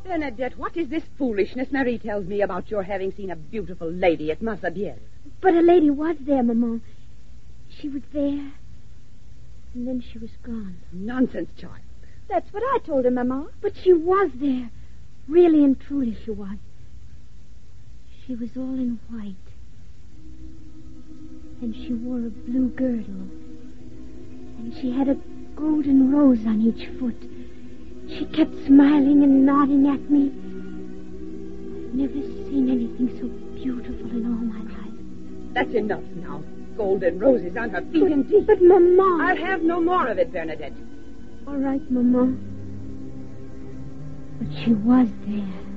Bernadette, what is this foolishness Marie tells me about your having seen a beautiful lady at Massabielle? But a lady was there, Maman. She was there, and then she was gone. Nonsense, child. That's what I told her, Maman. But she was there. Really and truly she was. She was all in white. And she wore a blue girdle. And she had a golden rose on each foot. She kept smiling and nodding at me. I've never seen anything so beautiful in all my life. That's enough now. Golden roses on her feet indeed. But, Maman... I'll have no more of it, Bernadette. All right, Maman. But she was there.